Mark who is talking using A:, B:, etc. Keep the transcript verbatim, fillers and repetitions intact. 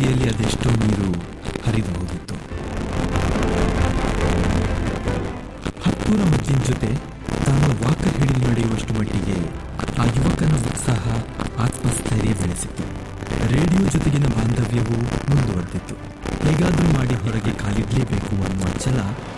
A: ಹಾದಿಯಲ್ಲಿ ಅದೆಷ್ಟೋ ನೀರು ಹರಿದು ಹೋಗಿತ್ತು. ಹತ್ತೂರ ಮದ್ದಿನ ಜೊತೆ ತಾನು ವಾಕರ್ ಹಿಡಿದು ನಡೆಯುವಷ್ಟು ಮಟ್ಟಿಗೆ ಆ ಯುವಕನ ಉತ್ಸಾಹ ಆತ್ಮಸ್ಥೈರ್ಯ ಬೆಳೆಸಿತು. ರೇಡಿಯೋ ಜೊತೆಗಿನ ಬಾಂಧವ್ಯವು ಮುಂದುವರೆದಿತ್ತು. ಹೇಗಾದರೂ ಮಾಡಿ ಹೊರಗೆ ಕಾಲಿಡಲೇಬೇಕು ಅನ್ನುವ ಛಲ